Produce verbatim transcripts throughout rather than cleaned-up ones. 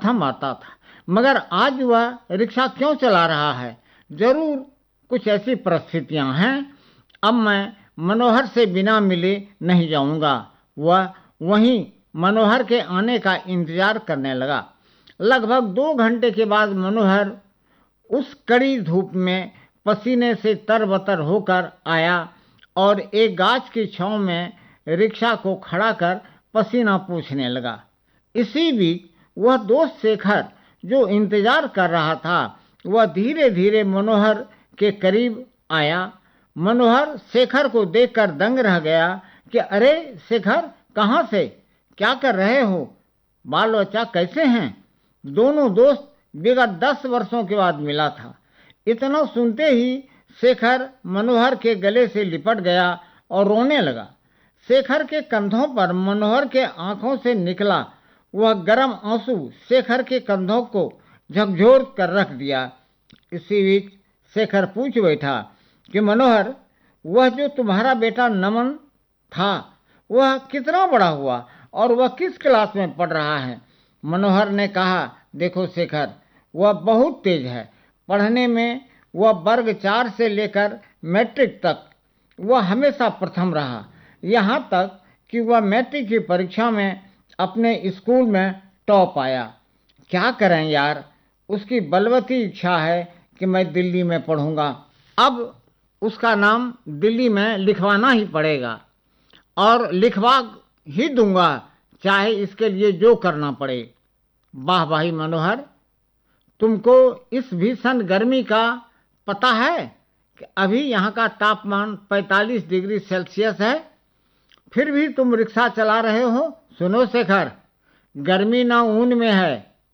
प्रथम आता था, मगर आज वह रिक्शा क्यों चला रहा है? जरूर कुछ ऐसी परिस्थितियां हैं। अब मैं मनोहर से बिना मिले नहीं जाऊंगा। वह वहीं मनोहर के आने का इंतजार करने लगा। लगभग दो घंटे के बाद मनोहर उस कड़ी धूप में पसीने से तरबतर होकर आया और एक गाछ की छांव में रिक्शा को खड़ा कर पसीना पोंछने लगा। इसी बीच वह दोस्त शेखर जो इंतजार कर रहा था, वह धीरे धीरे मनोहर के करीब आया। मनोहर शेखर को देखकर दंग रह गया कि अरे शेखर, कहाँ से, क्या कर रहे हो? बाल बच्चा कैसे हैं? दोनों दोस्त विगत दस वर्षों के बाद मिला था। इतना सुनते ही शेखर मनोहर के गले से लिपट गया और रोने लगा। शेखर के कंधों पर मनोहर के आंखों से निकला वह गर्म आंसू शेखर के कंधों को झकझोर कर रख दिया। इसी बीच शेखर पूछ बैठा कि मनोहर, वह जो तुम्हारा बेटा नमन था, वह कितना बड़ा हुआ और वह किस क्लास में पढ़ रहा है? मनोहर ने कहा, देखो शेखर, वह बहुत तेज है पढ़ने में। वह वर्ग चार से लेकर मैट्रिक तक वह हमेशा प्रथम रहा, यहाँ तक कि वह मैट्रिक की परीक्षा में अपने स्कूल में टॉप आया। क्या करें यार, उसकी बलवती इच्छा है कि मैं दिल्ली में पढ़ूंगा। अब उसका नाम दिल्ली में लिखवाना ही पड़ेगा और लिखवा ही दूंगा, चाहे इसके लिए जो करना पड़े। वाह भाई मनोहर, तुमको इस भीषण गर्मी का पता है कि अभी यहाँ का तापमान पैंतालीस डिग्री सेल्सियस है, फिर भी तुम रिक्शा चला रहे हो? सुनो शेखर, गर्मी ना ऊन में है,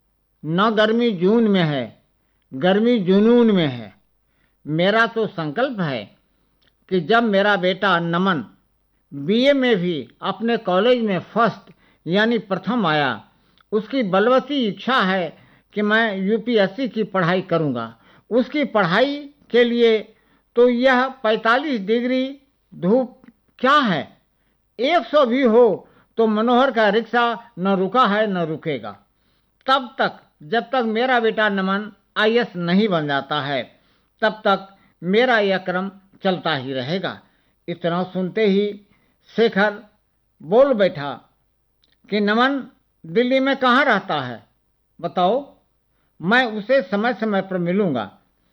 न गर्मी जून में है, गर्मी जुनून में है। मेरा तो संकल्प है कि जब मेरा बेटा नमन बीए में भी अपने कॉलेज में फर्स्ट यानी प्रथम आया, उसकी बलवती इच्छा है कि मैं यूपीएससी की पढ़ाई करूंगा। उसकी पढ़ाई के लिए तो यह पैंतालीस डिग्री धूप क्या है, एक सौ भी हो तो मनोहर का रिक्शा न रुका है न रुकेगा, तब तक जब तक मेरा बेटा नमन आईएएस नहीं बन जाता है, तब तक मेरा यह क्रम चलता ही रहेगा। इतना सुनते ही शेखर बोल बैठा कि नमन दिल्ली में कहाँ रहता है, बताओ, मैं उसे समय समय पर मिलूंगा।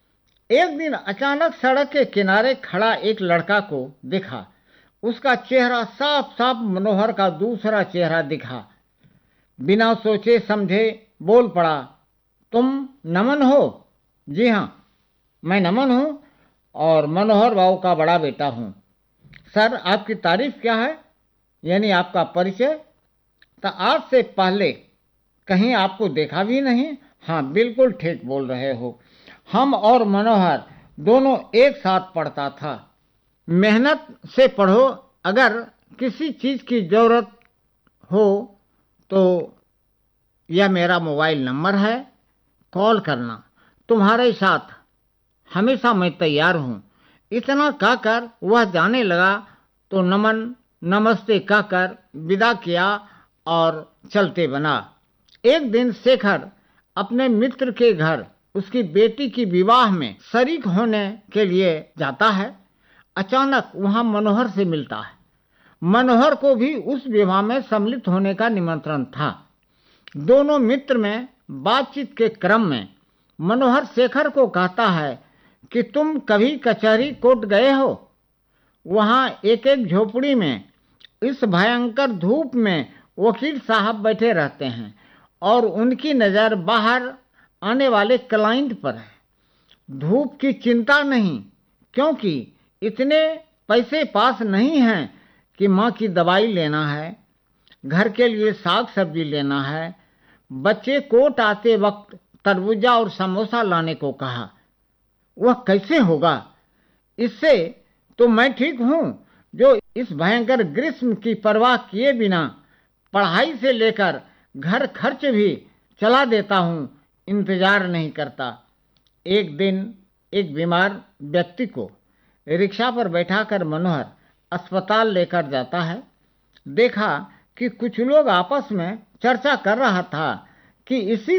एक दिन अचानक सड़क के किनारे खड़ा एक लड़का को देखा। उसका चेहरा साफ साफ मनोहर का दूसरा चेहरा दिखा। बिना सोचे समझे बोल पड़ा, तुम नमन हो? जी हाँ, मैं नमन हूँ और मनोहर बाबू का बड़ा बेटा हूँ। सर, आपकी तारीफ क्या है, यानी आपका परिचय? तो आज से पहले कहीं आपको देखा भी नहीं। हाँ, बिल्कुल ठीक बोल रहे हो। हम और मनोहर दोनों एक साथ पढ़ता था। मेहनत से पढ़ो, अगर किसी चीज़ की ज़रूरत हो तो यह मेरा मोबाइल नंबर है, कॉल करना। तुम्हारे साथ हमेशा मैं तैयार हूँ। इतना कहकर वह जाने लगा तो नमन नमस्ते कहकर विदा किया और चलते बना। एक दिन शेखर अपने मित्र के घर उसकी बेटी की विवाह में शरीक होने के लिए जाता है। अचानक वहां मनोहर से मिलता है। मनोहर को भी उस विवाह में सम्मिलित होने का निमंत्रण था। दोनों मित्र में बातचीत के क्रम में मनोहर शेखर को कहता है कि तुम कभी कचहरी कोर्ट गए हो? वहां एक एक झोपड़ी में इस भयंकर धूप में वकील साहब बैठे रहते हैं और उनकी नज़र बाहर आने वाले क्लाइंट पर है। धूप की चिंता नहीं, क्योंकि इतने पैसे पास नहीं हैं कि माँ की दवाई लेना है, घर के लिए साग सब्जी लेना है। बच्चे कोर्ट आते वक्त तरबूजा और समोसा लाने को कहा। वह कैसे होगा? इससे तो मैं ठीक हूँ जो इस भयंकर ग्रीष्म की परवाह किए बिना पढ़ाई से लेकर घर खर्च भी चला देता हूँ, इंतजार नहीं करता। एक दिन एक बीमार व्यक्ति को रिक्शा पर बैठाकर मनोहर अस्पताल लेकर जाता है। देखा कि कुछ लोग आपस में चर्चा कर रहा था कि इसी